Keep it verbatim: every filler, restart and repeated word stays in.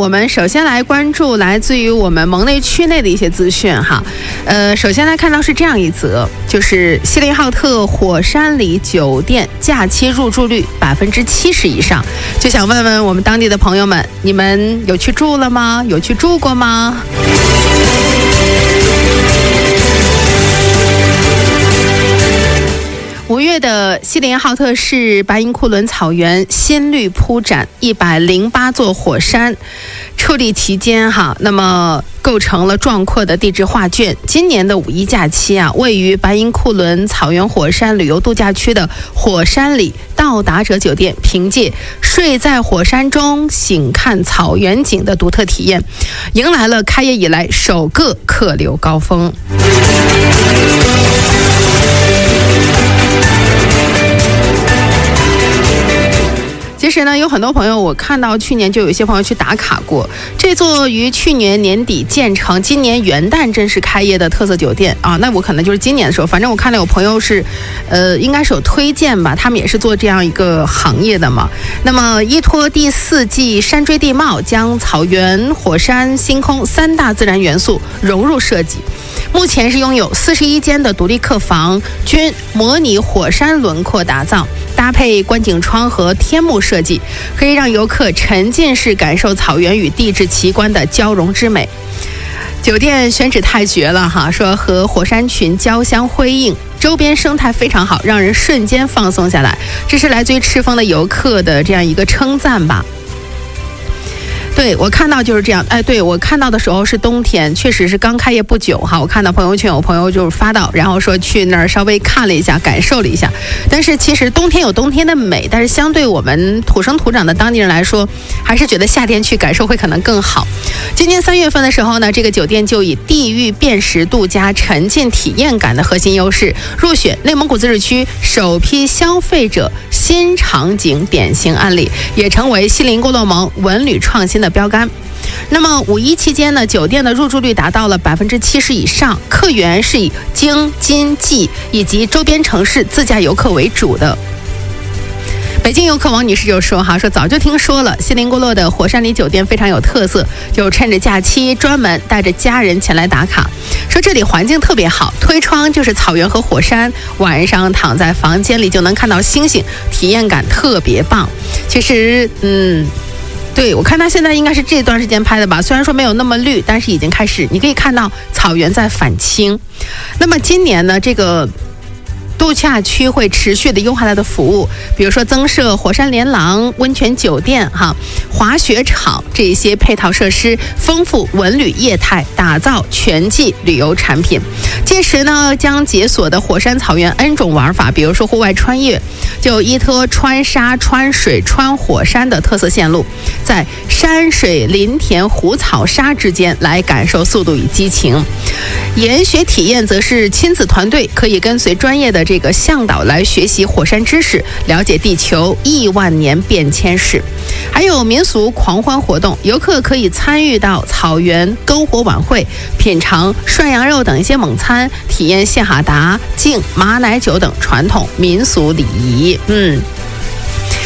我们首先来关注来自于我们蒙内区内的一些资讯哈。呃，首先来看到是这样一则，就是锡林浩特火山里酒店假期入住率百分之七十以上，就想问问我们当地的朋友们，你们有去住了吗？有去住过吗？五月的锡林浩特市白银库伦草原新绿铺展一百零八座火山矗立其间哈，那么构成了壮阔的地质画卷。今年的五一假期啊，位于白银库伦草原火山旅游度假区的火山里到达者酒店，凭借睡在火山中醒看草原景的独特体验，迎来了开业以来首个客流高峰。其实呢，有很多朋友，我看到去年就有一些朋友去打卡过这座于去年年底建成、今年元旦正式开业的特色酒店啊。那我可能就是今年的时候，反正我看到有朋友是，呃，应该是有推荐吧，他们也是做这样一个行业的嘛。那么依托第四季山锥地貌，将草原、火山、星空三大自然元素融入设计。目前是拥有四十一间的独立客房，均模拟火山轮廓打造，搭配观景窗和天幕设计，可以让游客沉浸式感受草原与地质奇观的交融之美。酒店选址太绝了哈，说和火山群交相辉映，周边生态非常好，让人瞬间放松下来。这是来自于赤峰的游客的这样一个称赞吧。对，我看到就是这样。哎，对，我看到的时候是冬天，确实是刚开业不久哈。我看到朋友圈有朋友就是发到，然后说去那儿稍微看了一下，感受了一下。但是其实冬天有冬天的美，但是相对我们土生土长的当地人来说，还是觉得夏天去感受会可能更好。今年三月份的时候呢，这个酒店就以地域辨识度加沉浸体验感的核心优势，入选内蒙古自治区首批消费者新场景典型案例，也成为锡林郭勒盟文旅创新的标杆。那么五一期间呢，酒店的入住率达到了百分之七十以上，客源是以京、津、冀以及周边城市自驾游客为主的。北京游客王女士就说哈，说早就听说了锡林郭勒的火山里酒店非常有特色，就趁着假期专门带着家人前来打卡，说这里环境特别好，推窗就是草原和火山，晚上躺在房间里就能看到星星，体验感特别棒。其实嗯对，我看他现在应该是这段时间拍的吧，虽然说没有那么绿，但是已经开始，你可以看到草原在返青。那么今年呢，这个度假区会持续的优化它的服务，比如说增设火山连廊、温泉酒店、哈滑雪场这些配套设施，丰富文旅业态，打造全季旅游产品。届时呢，将解锁的火山草原 N 种玩法，比如说户外穿越，就依托穿沙、穿水、穿火山的特色线路，在山水林田湖草沙之间来感受速度与激情。研学体验则是亲子团队可以跟随专业的这个向导来学习火山知识，了解地球亿万年变迁史。还有民俗狂欢活动，游客可以参与到草原篝火晚会，品尝涮羊肉等一些猛餐，体验谢哈达、敬马奶酒等传统民俗礼仪。嗯，